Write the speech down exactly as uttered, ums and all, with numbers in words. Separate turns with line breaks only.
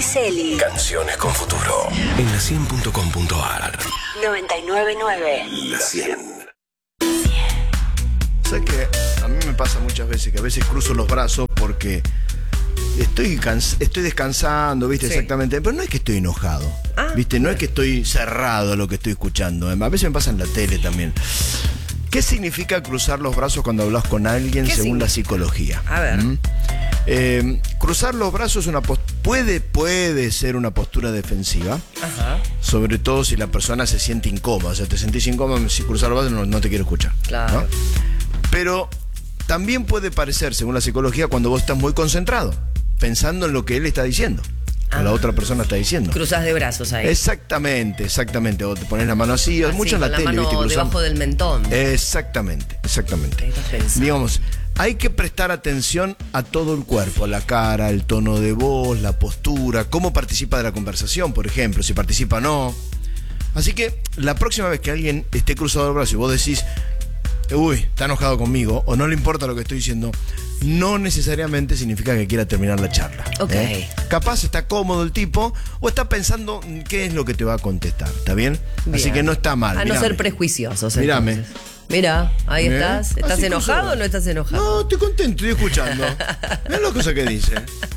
Celi.
Canciones con futuro. En la cien punto com punto ar.
noventa y nueve punto nueve.
La cien.
¿Sabes qué? A mí me pasa muchas veces que a veces cruzo los brazos porque estoy, cans estoy descansando, ¿viste? Sí. Exactamente. Pero no es que estoy enojado, ah, ¿viste? No es que estoy cerrado a lo que estoy escuchando. A veces me pasa en la tele también. ¿Qué significa cruzar los brazos cuando hablas con alguien según la psicología?
A ver. ¿Mm?
Eh, cruzar los brazos es una puede, puede ser una postura defensiva. Ajá. Sobre todo si la persona se siente incómoda. O sea, te sentís incómodo, si cruzar los brazos no, no te quiero escuchar.
Claro.
¿No? Pero también puede parecer, según la psicología, cuando vos estás muy concentrado, pensando en lo que él está diciendo, ah, o la otra persona está diciendo.
Cruzás de brazos ahí.
Exactamente, exactamente. O te pones la mano así, así mucho en la, la tele,
mano
¿viste? Cruzando
debajo del mentón.
Exactamente, exactamente. Digamos, hay que prestar atención a todo el cuerpo, la cara, el tono de voz, la postura, cómo participa de la conversación, por ejemplo, si participa o no. Así que la próxima vez que alguien esté cruzado el brazo y vos decís, uy, está enojado conmigo, o no le importa lo que estoy diciendo, no necesariamente significa que quiera terminar la charla.
Ok.
¿eh? Capaz está cómodo el tipo o está pensando qué es lo que te va a contestar, ¿está bien? bien. Así que no está mal.
A
Mirame.
no ser prejuiciosos.
Mírame.
Mira, ahí
¿Eh?
estás. ¿Estás
Así
enojado
cruzado.
o no estás enojado?
No, estoy contento, estoy escuchando. Mirá la cosa que dice.